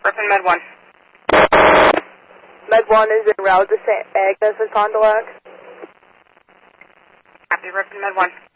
Griffin Med 1. Med 1 is en route to St. Agnes and Fond du Lac. Copy, Griffin Med 1.